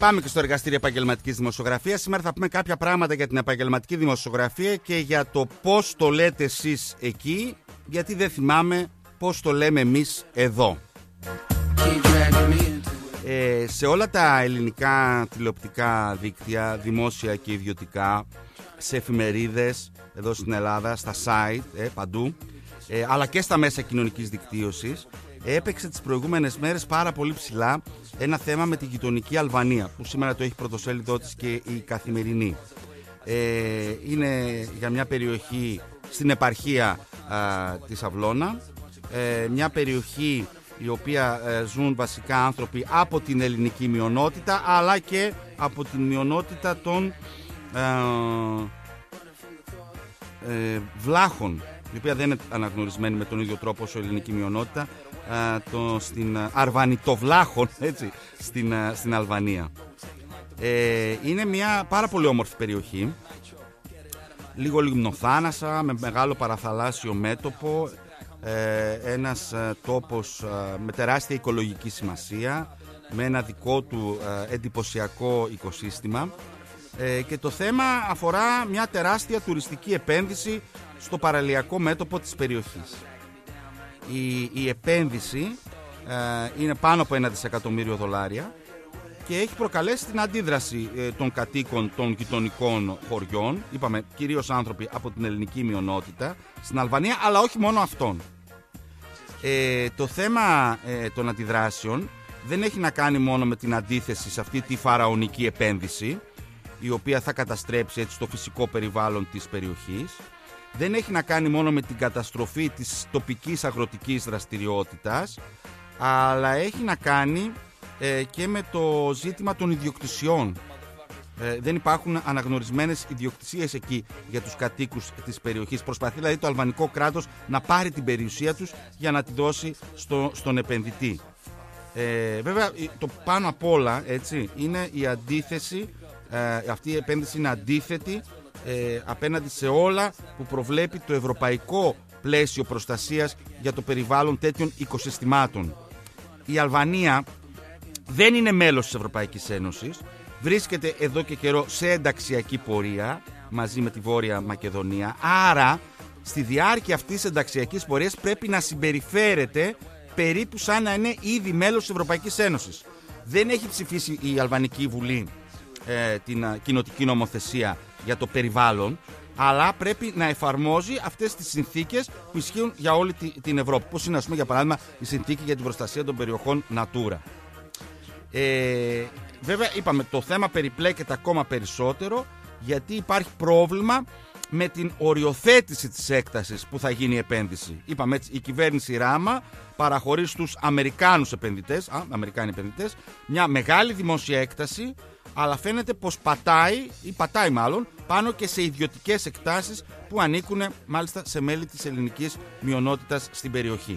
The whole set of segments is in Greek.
Πάμε και στο εργαστήριο επαγγελματικής δημοσιογραφίας. Σήμερα θα πούμε κάποια πράγματα για την επαγγελματική δημοσιογραφία και για το πώς το λέτε εσείς εκεί, γιατί δεν θυμάμαι πώς το λέμε εμείς εδώ. Σε όλα τα ελληνικά τηλεοπτικά δίκτυα, δημόσια και ιδιωτικά, σε εφημερίδες εδώ στην Ελλάδα, στα site, παντού, αλλά και στα μέσα κοινωνικής δικτύωσης, έπαιξε τις προηγούμενες μέρες πάρα πολύ ψηλά ένα θέμα με τη γειτονική Αλβανία, που σήμερα το έχει πρωτοσέλιδό της και η Καθημερινή. Είναι για μια περιοχή στην επαρχία της Αυλώνα, μια περιοχή η οποία ζουν βασικά άνθρωποι από την ελληνική μειονότητα, αλλά και από την μειονότητα των βλάχων, η οποία δεν είναι αναγνωρισμένη με τον ίδιο τρόπο όσο η ελληνική μειονότητα, στην αρβανιτοβλάχων, έτσι, στην Αλβανία. Είναι μια πάρα πολύ όμορφη περιοχή, λίγο λιμνοθάνασα, με μεγάλο παραθαλάσσιο μέτωπο, ένας τόπος με τεράστια οικολογική σημασία, με ένα δικό του εντυπωσιακό οικοσύστημα, και το θέμα αφορά μια τεράστια τουριστική επένδυση στο παραλιακό μέτωπο της περιοχής. Η επένδυση είναι πάνω από $1 δισεκατομμύριο και έχει προκαλέσει την αντίδραση των κατοίκων των γειτονικών χωριών, είπαμε κυρίως άνθρωποι από την ελληνική μειονότητα στην Αλβανία, αλλά όχι μόνο αυτών. Το θέμα των αντιδράσεων δεν έχει να κάνει μόνο με την αντίθεση σε αυτή τη φαραωνική επένδυση, η οποία θα καταστρέψει έτσι το φυσικό περιβάλλον της περιοχής. Δεν έχει να κάνει μόνο με την καταστροφή της τοπικής αγροτικής δραστηριότητας, αλλά έχει να κάνει και με το ζήτημα των ιδιοκτησιών. Δεν υπάρχουν αναγνωρισμένες ιδιοκτησίες εκεί για τους κατοίκους της περιοχής. Προσπαθεί δηλαδή το αλβανικό κράτος να πάρει την περιουσία τους για να τη δώσει στον επενδυτή. Βέβαια το πάνω απ' όλα, έτσι, είναι η αντίθεση. Αυτή η επένδυση είναι αντίθετη απέναντι σε όλα που προβλέπει το ευρωπαϊκό πλαίσιο προστασίας για το περιβάλλον τέτοιων οικοσυστημάτων. Η Αλβανία δεν είναι μέλος της Ευρωπαϊκής Ένωσης, βρίσκεται εδώ και καιρό σε ενταξιακή πορεία μαζί με τη Βόρεια Μακεδονία, άρα στη διάρκεια αυτής της ενταξιακής πορείας πρέπει να συμπεριφέρεται περίπου σαν να είναι ήδη μέλος της Ευρωπαϊκής Ένωσης. Δεν έχει ψηφίσει η Αλβανική Βουλή την κοινοτική νομοθεσία για το περιβάλλον, αλλά πρέπει να εφαρμόζει αυτές τις συνθήκες που ισχύουν για όλη την Ευρώπη, όπως είναι, ας πούμε, για παράδειγμα η συνθήκη για την προστασία των περιοχών Natura. Βέβαια, είπαμε, το θέμα περιπλέκεται ακόμα περισσότερο, γιατί υπάρχει πρόβλημα με την οριοθέτηση της έκτασης που θα γίνει η επένδυση. Είπαμε έτσι, η κυβέρνηση Ράμα παραχωρεί στους Αμερικάνοι επενδυτές μια μεγάλη δημόσια έκταση, αλλά φαίνεται πως πατάει μάλλον πάνω και σε ιδιωτικές εκτάσεις που ανήκουν μάλιστα σε μέλη της ελληνικής μειονότητας στην περιοχή.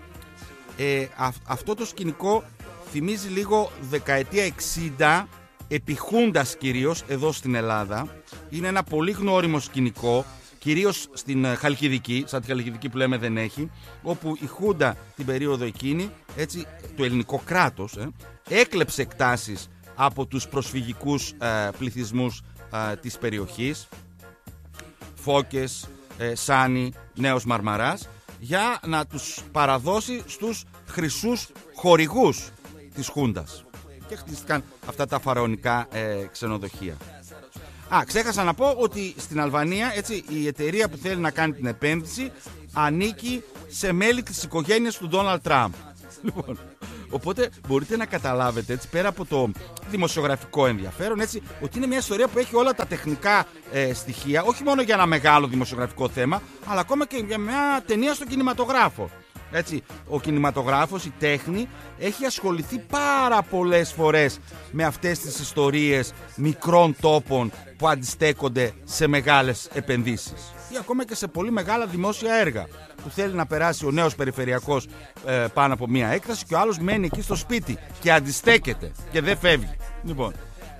Αυτό το σκηνικό θυμίζει λίγο δεκαετία 60, επί Χούντας κυρίως εδώ στην Ελλάδα. Είναι ένα πολύ γνώριμο σκηνικό, κυρίως στην Χαλκιδική, σαν τη Χαλκιδική που λέμε δεν έχει, όπου η Χούντα την περίοδο εκείνη, έτσι, το ελληνικό κράτος έκλεψε εκτάσεις από τους προσφυγικούς πληθυσμούς της περιοχής, Φώκες, Σάνι, Νέος Μαρμαράς, για να τους παραδώσει στους χρυσούς χορηγούς της Χούντας, και χτίστηκαν αυτά τα φαραωνικά ξενοδοχεία. Ξέχασα να πω ότι στην Αλβανία, έτσι, η εταιρεία που θέλει να κάνει την επένδυση ανήκει σε μέλη της οικογένειας του Ντόναλντ Τραμπ. Λοιπόν, οπότε μπορείτε να καταλάβετε, έτσι, πέρα από το δημοσιογραφικό ενδιαφέρον, έτσι, ότι είναι μια ιστορία που έχει όλα τα τεχνικά στοιχεία, όχι μόνο για ένα μεγάλο δημοσιογραφικό θέμα, αλλά ακόμα και για μια ταινία στον κινηματογράφο. Έτσι, ο κινηματογράφος, η τέχνη, έχει ασχοληθεί πάρα πολλές φορές με αυτές τις ιστορίες μικρών τόπων που αντιστέκονται σε μεγάλες επενδύσεις, ή ακόμα και σε πολύ μεγάλα δημόσια έργα, που θέλει να περάσει ο νέος περιφερειακός πάνω από μία έκταση και ο άλλος μένει εκεί στο σπίτι και αντιστέκεται και δεν φεύγει. Λοιπόν,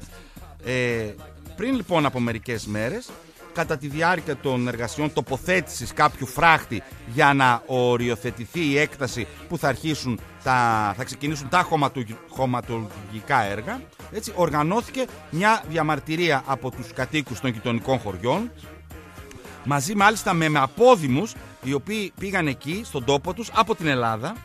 πριν λοιπόν από μερικές μέρες, κατά τη διάρκεια των εργασιών τοποθέτησης κάποιου φράχτη για να οριοθετηθεί η έκταση που θα αρχίσουν θα ξεκινήσουν τα χωματουργικά έργα. Έτσι, οργανώθηκε μια διαμαρτυρία από τους κατοίκους των γειτονικών χωριών, μαζί μάλιστα με απόδημους, οι οποίοι πήγαν εκεί στον τόπο τους από την Ελλάδα.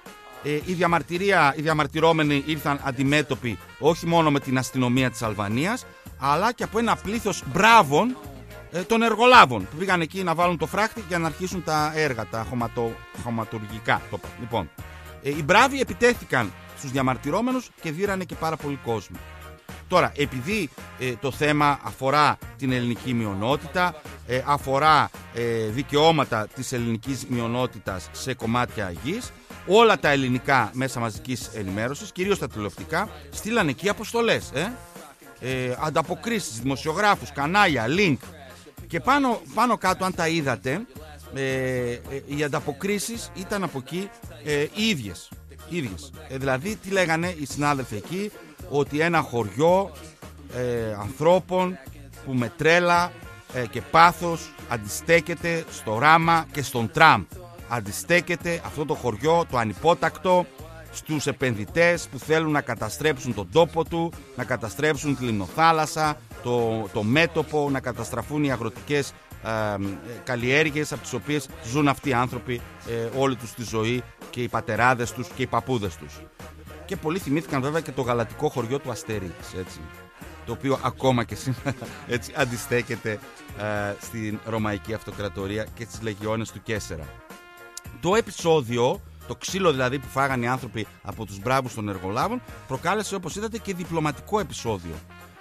Οι διαμαρτυρόμενοι ήρθαν αντιμέτωποι όχι μόνο με την αστυνομία της Αλβανίας, αλλά και από ένα πλήθος μπράβων των εργολάβων που πήγαν εκεί να βάλουν το φράχτη για να αρχίσουν τα έργα, τα χωματουργικά. Λοιπόν, οι μπράβοι επιτέθηκαν στους διαμαρτυρόμενους και δίρανε και πάρα πολύ κόσμο. Τώρα, επειδή το θέμα αφορά την ελληνική μειονότητα, αφορά δικαιώματα της ελληνικής μειονότητας σε κομμάτια γης, όλα τα ελληνικά μέσα μαζικής ενημέρωσης, κυρίως τα τηλεοπτικά, στείλαν εκεί αποστολές, ανταποκρίσεις, δημοσιογράφους, κανάλια, link. Και πάνω κάτω, αν τα είδατε, οι ανταποκρίσεις ήταν από εκεί οι ίδιες. Δηλαδή, τι λέγανε οι συνάδελφοι εκεί? Ότι ένα χωριό ανθρώπων που με τρέλα και πάθος αντιστέκεται στο ράμα και στον τραμ. Αντιστέκεται αυτό το χωριό, το ανυπότακτο, στους επενδυτές που θέλουν να καταστρέψουν τον τόπο του, να καταστρέψουν τη λιμνοθάλασσα, το μέτωπο, να καταστραφούν οι αγροτικές καλλιέργειες από τις οποίες ζουν αυτοί οι άνθρωποι όλη τους τη ζωή, και οι πατεράδες τους και οι παππούδες τους. Και πολλοί θυμήθηκαν βέβαια και το γαλατικό χωριό του Αστέριξ, έτσι, το οποίο ακόμα και σήμερα έτσι αντιστέκεται στην Ρωμαϊκή Αυτοκρατορία και στις λεγιώνες του Κέσσερα. Το επεισόδιο, το ξύλο δηλαδή που φάγανε οι άνθρωποι από τους μπράβους των εργολάβων, προκάλεσε, όπως είδατε, και διπλωματικό επεισόδιο.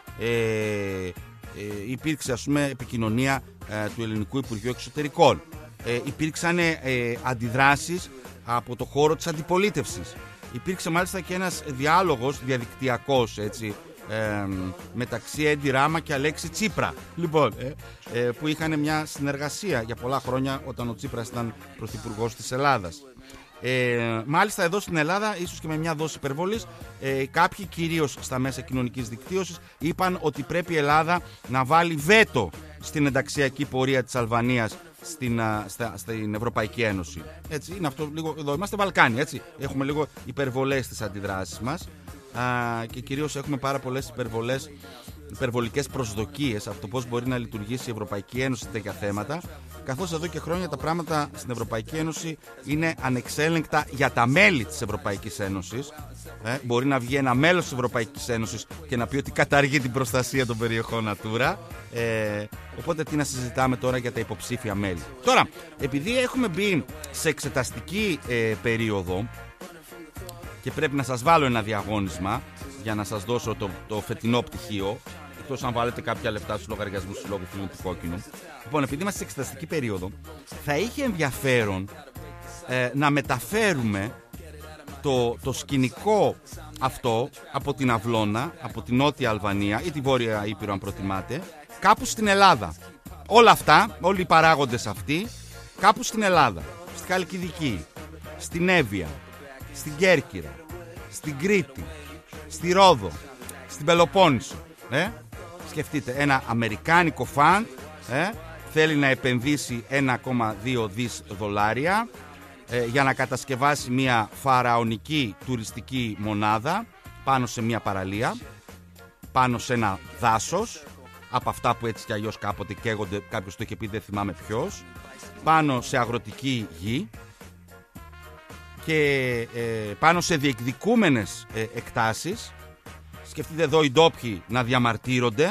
Υπήρξε, ας πούμε, επικοινωνία του Ελληνικού Υπουργείου Εξωτερικών. Υπήρξαν αντιδράσεις από το χώρο της αντιπολίτευσης. Υπήρξε μάλιστα και ένας διάλογος διαδικτυακός, έτσι, μεταξύ Έντι Ράμα και Αλέξη Τσίπρα, λοιπόν, που είχαν μια συνεργασία για πολλά χρόνια όταν ο Τσίπρας ήταν πρωθυπουργός της Ελλάδας. Μάλιστα εδώ στην Ελλάδα, ίσως και με μια δόση υπερβολής, κάποιοι κυρίως στα μέσα κοινωνικής δικτύωσης είπαν ότι πρέπει η Ελλάδα να βάλει βέτο στην ενταξιακή πορεία της Αλβανίας στην Ευρωπαϊκή Ένωση. Έτσι, είναι αυτό λίγο, εδώ είμαστε Βαλκάνοι, έτσι, έχουμε λίγο υπερβολές στις αντιδράσεις μας, και κυρίως έχουμε πάρα πολλές υπερβολικές προσδοκίες από το πώς μπορεί να λειτουργήσει η Ευρωπαϊκή Ένωση σε τέτοια θέματα, καθώς εδώ και χρόνια τα πράγματα στην Ευρωπαϊκή Ένωση είναι ανεξέλεγκτα για τα μέλη της Ευρωπαϊκής Ένωσης. Μπορεί να βγει ένα μέλος της Ευρωπαϊκής Ένωσης και να πει ότι καταργεί την προστασία των περιοχών Natura. Οπότε τι να συζητάμε τώρα για τα υποψήφια μέλη. Τώρα, επειδή έχουμε μπει σε εξεταστική περίοδο και πρέπει να σας βάλω ένα διαγώνισμα για να σας δώσω το φετινό πτυχίο, εκτός αν βάλετε κάποια λεφτά στους λογαριασμούς του Λόγου Φίλου του Κόκκινου. Λοιπόν, επειδή είμαστε σε εξεταστική περίοδο, θα είχε ενδιαφέρον να μεταφέρουμε το σκηνικό αυτό από την Αυλώνα, από την Νότια Αλβανία ή τη Βόρεια Ήπειρο, αν προτιμάτε, κάπου στην Ελλάδα. Όλα αυτά, όλοι οι παράγοντες αυτοί, κάπου στην Ελλάδα. Στη Χαλκιδική, στην Εύβοια, στην Κέρκυρα, στην Κρήτη, στη Ρόδο, στην Πελοπόννησο. Σκεφτείτε, ένα αμερικάνικο φαν θέλει να επενδύσει 1,2 δις δολάρια για να κατασκευάσει μια φαραωνική τουριστική μονάδα πάνω σε μια παραλία, πάνω σε ένα δάσος, από αυτά που έτσι κι αλλιώς κάποτε καίγονται, κάποιος το είχε πει, δεν θυμάμαι ποιος, πάνω σε αγροτική γη και πάνω σε διεκδικούμενες εκτάσεις. Σκεφτείτε εδώ οι ντόπιοι να διαμαρτύρονται,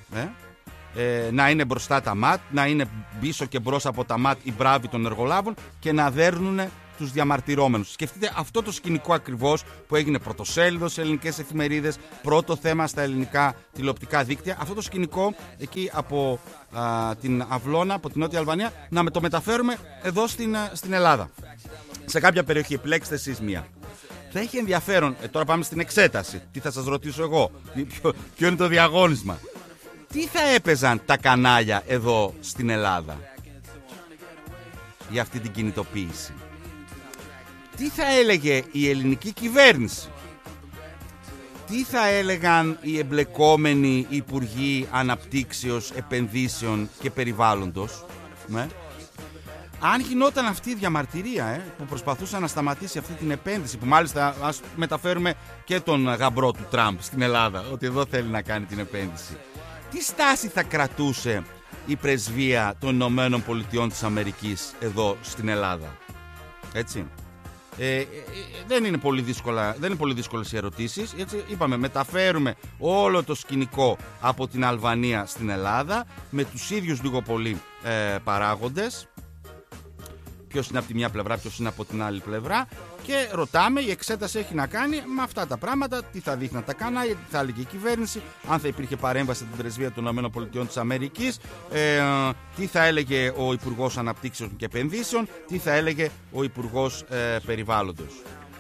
να είναι μπροστά τα ΜΑΤ, να είναι πίσω και μπρος από τα ΜΑΤ οι μπράβοι των εργολάβων και να δέρνουν τους διαμαρτυρόμενους. Σκεφτείτε αυτό το σκηνικό ακριβώς που έγινε πρωτοσέλιδο σε ελληνικές εφημερίδες, πρώτο θέμα στα ελληνικά τηλεοπτικά δίκτυα. Αυτό το σκηνικό εκεί από την Αυλώνα, από την Νότια Αλβανία, να το μεταφέρουμε εδώ στην Ελλάδα. Σε κάποια περιοχή, επιλέξτε εσείς μία. Θα έχει ενδιαφέρον, τώρα πάμε στην εξέταση. Τι θα σας ρωτήσω εγώ, ποιο είναι το διαγώνισμα. Τι θα έπαιζαν τα κανάλια εδώ στην Ελλάδα για αυτή την κινητοποίηση? Τι θα έλεγε η ελληνική κυβέρνηση? Τι θα έλεγαν οι εμπλεκόμενοι υπουργοί αναπτύξεως, επενδύσεων και περιβάλλοντος? Αν γινόταν αυτή η διαμαρτυρία που προσπαθούσε να σταματήσει αυτή την επένδυση, που μάλιστα ας μεταφέρουμε και τον γαμπρό του Τραμπ στην Ελλάδα, ότι εδώ θέλει να κάνει την επένδυση, τι στάση θα κρατούσε η πρεσβεία των Ηνωμένων Πολιτειών της Αμερικής εδώ στην Ελλάδα? Έτσι. Δεν είναι πολύ δύσκολες οι ερωτήσεις. Έτσι, είπαμε, μεταφέρουμε όλο το σκηνικό από την Αλβανία στην Ελλάδα με τους ίδιους λίγο πολύ παράγοντες. Ποιος είναι από τη μια πλευρά, ποιος είναι από την άλλη πλευρά. Και ρωτάμε, η εξέταση έχει να κάνει με αυτά τα πράγματα. Τι θα δείχνει να τα κάνει, τι θα έλεγε η κυβέρνηση, αν θα υπήρχε παρέμβαση στην πρεσβεία των ΗΠΑ, τι θα έλεγε ο Υπουργός Αναπτύξεων και Επενδύσεων, τι θα έλεγε ο Υπουργός Περιβάλλοντος.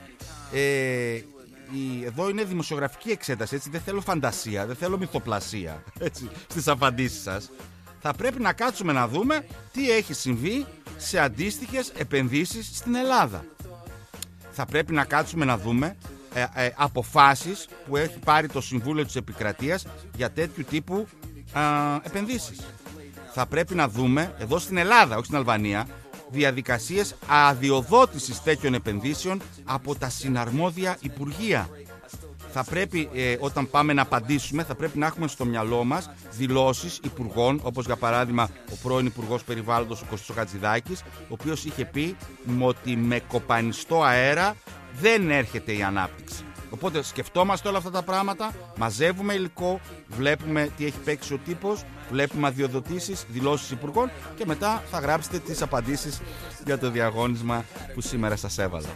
Εδώ είναι δημοσιογραφική εξέταση, έτσι, δεν θέλω φαντασία, δεν θέλω μυθοπλασία, έτσι, στις απαντήσεις σας. Θα πρέπει να κάτσουμε να δούμε τι έχει συμβεί σε αντίστοιχες επενδύσεις στην Ελλάδα. Θα πρέπει να κάτσουμε να δούμε αποφάσεις που έχει πάρει το Συμβούλιο της Επικρατείας για τέτοιου τύπου επενδύσεις. Θα πρέπει να δούμε εδώ στην Ελλάδα, όχι στην Αλβανία, διαδικασίες αδειοδότησης τέτοιων επενδύσεων από τα συναρμόδια υπουργεία. Θα πρέπει όταν πάμε να απαντήσουμε, θα πρέπει να έχουμε στο μυαλό μας δηλώσεις υπουργών, όπως για παράδειγμα ο πρώην Υπουργός Περιβάλλοντος ο Κωστής Χατζηδάκης, ο οποίος είχε πει ότι με κοπανιστό αέρα δεν έρχεται η ανάπτυξη. Οπότε σκεφτόμαστε όλα αυτά τα πράγματα, μαζεύουμε υλικό, βλέπουμε τι έχει παίξει ο τύπος, βλέπουμε αδειοδοτήσεις, δηλώσεις υπουργών και μετά θα γράψετε τις απαντήσεις για το διαγώνισμα που σήμερα σας έβαλα.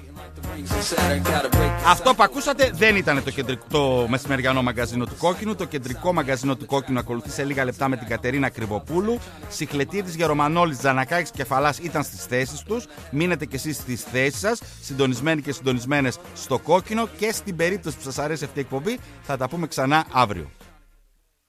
Αυτό που ακούσατε δεν ήταν το μεσημεριανό μαγκαζίνο του Κόκκινου. Το κεντρικό μαγκαζίνο του Κόκκινου ακολουθεί σε λίγα λεπτά με την Κατερίνα Κρυβοπούλου. Σιχλετίδης, Γερομανόλης, Τζανακάκης, Κεφαλάς ήταν στις θέσεις τους. Μείνετε κι εσείς στις θέσεις σας, συντονισμένοι και συντονισμένες στο Κόκκινο, και στην περίπτωση που σας αρέσει αυτή η εκπομπή θα τα πούμε ξανά αύριο.